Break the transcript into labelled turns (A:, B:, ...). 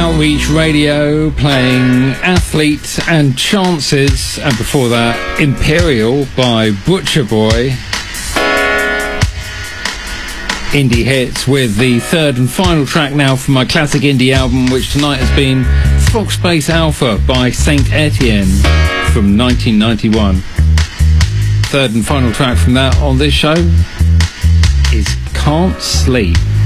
A: Outreach Radio, playing Athlete and Chances, and before that Imperial by Butcher Boy. Indie hits with the third and final track now from my classic indie album, which tonight has been Fox Space Alpha by Saint Etienne from 1991. Third and final track from that on this show is Can't Sleep.